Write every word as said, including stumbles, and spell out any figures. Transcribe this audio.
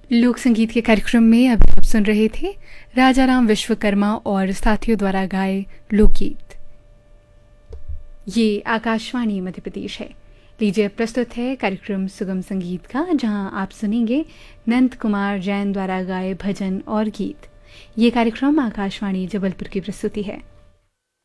लोक संगीत के कार्यक्रम में अभी आप सुन रहे थे राजा राम विश्वकर्मा और साथियों द्वारा गाए लोकगीत। ये आकाशवाणी मध्य प्रदेश है। लीजिए प्रस्तुत है कार्यक्रम सुगम संगीत का, जहां आप सुनेंगे नंद कुमार जैन द्वारा गाए भजन और गीत। ये कार्यक्रम आकाशवाणी जबलपुर की प्रस्तुति है।